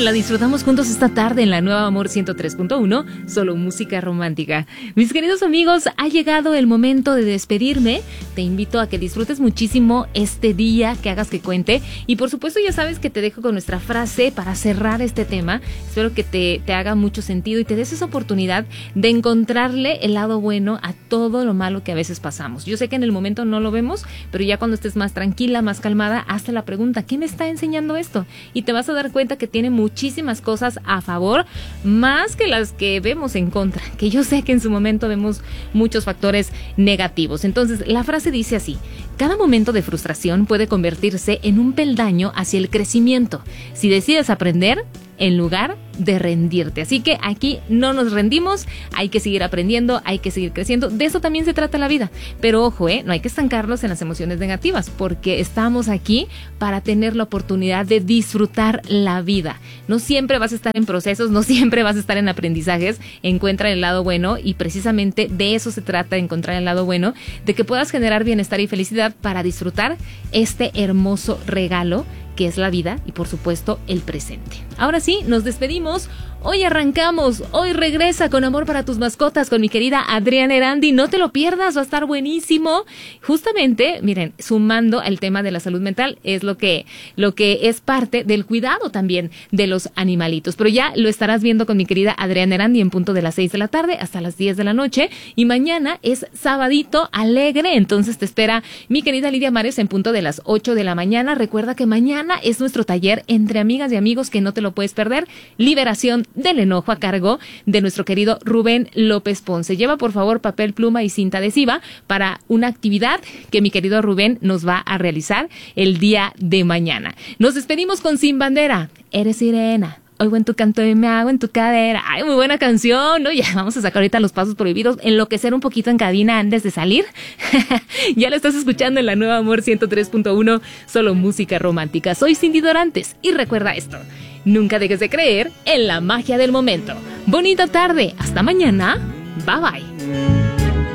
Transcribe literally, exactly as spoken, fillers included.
La disfrutamos juntos esta tarde en la nueva Amor ciento tres punto uno, solo música romántica. Mis queridos amigos, ha llegado el momento de despedirme. Te invito a que disfrutes muchísimo este día, que hagas que cuente. Y por supuesto ya sabes que te dejo con nuestra frase para cerrar este tema. Espero que te, te haga mucho sentido y te des esa oportunidad de encontrarle el lado bueno a todo lo malo que a veces pasamos. Yo sé que en el momento no lo vemos, pero ya cuando estés más tranquila, más calmada, hazte la pregunta, ¿qué me está enseñando esto? Y te vas a dar cuenta que tiene muchísimas cosas a favor, más que las que vemos en contra, que yo sé que en su momento vemos muchos factores negativos. Entonces, la frase dice así: cada momento de frustración puede convertirse en un peldaño hacia el crecimiento, si decides aprender en lugar de rendirte. Así que aquí no nos rendimos, hay que seguir aprendiendo, hay que seguir creciendo. De eso también se trata la vida. Pero ojo, ¿eh? no hay que estancarnos en las emociones negativas, porque estamos aquí para tener la oportunidad de disfrutar la vida. No siempre vas a estar en procesos, no siempre vas a estar en aprendizajes. Encuentra el lado bueno, y precisamente de eso se trata, de encontrar el lado bueno, de que puedas generar bienestar y felicidad para disfrutar este hermoso regalo que es la vida y por supuesto el presente. Ahora sí, nos despedimos. Hoy arrancamos, hoy regresa Con Amor para tus Mascotas con mi querida Adriana Erandi. No te lo pierdas, va a estar buenísimo. Justamente, miren, sumando el tema de la salud mental, es lo que, lo que es parte del cuidado también de los animalitos. Pero ya lo estarás viendo con mi querida Adriana Erandi en punto de las seis de la tarde hasta las diez de la noche. Y mañana es sabadito alegre, entonces te espera mi querida Lidia Mares en punto de las ocho de la mañana. Recuerda que mañana es nuestro taller entre amigas y amigos que no te lo puedes perder. Liberación del enojo, a cargo de nuestro querido Rubén López Ponce. Lleva por favor papel, pluma y cinta adhesiva para una actividad que mi querido Rubén nos va a realizar el día de mañana. Nos despedimos con Sin Bandera. Eres sirena, oigo en tu canto y me hago en tu cadera. Ay, muy buena canción, ¿no? Ya vamos a sacar ahorita los pasos prohibidos, enloquecer un poquito en cabina antes de salir. Ya lo estás escuchando en la nueva Amor ciento tres punto uno, solo música romántica. Soy Cindy Dorantes y recuerda esto: nunca dejes de creer en la magia del momento. Bonita tarde, hasta mañana, bye bye.